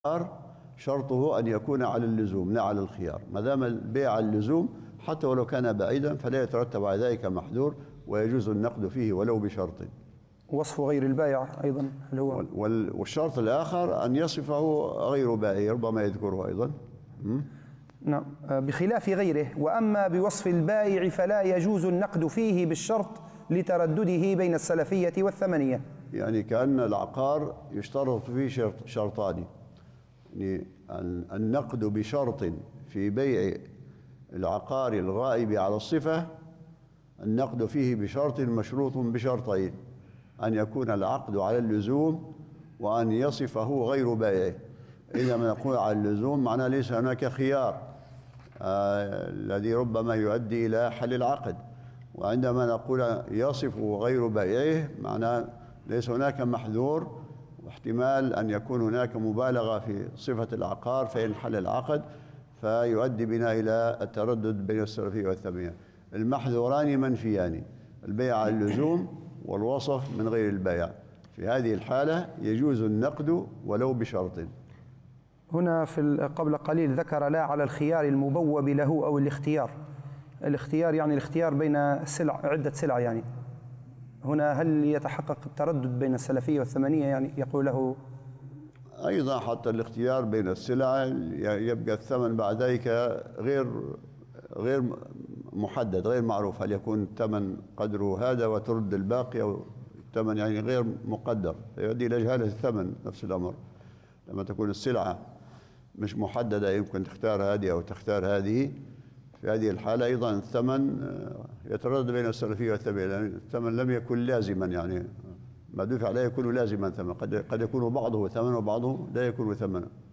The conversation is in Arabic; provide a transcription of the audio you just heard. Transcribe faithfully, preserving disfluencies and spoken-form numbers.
شرطه أن يكون على اللزوم لا على الخيار. ما دام البيع على اللزوم حتى ولو كان بعيدا فلا يترتب على ذلك محذور ويجوز النقد فيه ولو بشرط. وصف غير البائع أيضا اللي هو والشرط الآخر أن يصفه غير بائع ربما يذكره أيضا. نعم، بخلاف غيره. وأما بوصف البائع فلا يجوز النقد فيه بالشرط لتردده بين السلفية والثمنية. يعني كأن العقار يشترط فيه شرط شرطان، يعني النقد بشرط في بيع العقار الغائب على الصفة، النقد فيه بشرط مشروط بشرطين: أن يكون العقد على اللزوم وأن يصفه غير بائع. إذا ما نقول على اللزوم معناه ليس هناك خيار آه الذي ربما يؤدي إلى حل العقد، وعندما نقول يصفه غير بائعه معناه ليس هناك محذور واحتمال أن يكون هناك مبالغة في صفة العقار فينحل العقد فيؤدي بنا إلى التردد بين السلفية والثمنية. المحذوران منفيان: البيع على اللزوم والوصف من غير البيع. في هذه الحالة يجوز النقد ولو بشرط. هنا في قبل قليل ذكر لا على الخيار المبوب له أو الاختيار. الاختيار يعني الاختيار بين سلع، عدة سلع يعني. هنا هل يتحقق التردد بين السلفية والثمنية؟ يعني يقول له أيضا حتى الاختيار بين السلع يبقى الثمن بعد ذلك غير غير محدد، غير معروف. هل يكون الثمن قدره هذا وترد الباقي، أو الثمن يعني غير مقدر فيؤدي إلى جهالة الثمن. نفس الأمر لما تكون السلعة مش محددة، يمكن تختار هذه أو تختار هذه، في هذه الحالة أيضا الثمن يتردد بين السلفية والثمنية، لأن الثمن لم يكن لازما، يعني ما دفع لا يكون لازما ثمن، قد قد يكون بعضه ثمن وبعضه لا يكون ثمنا.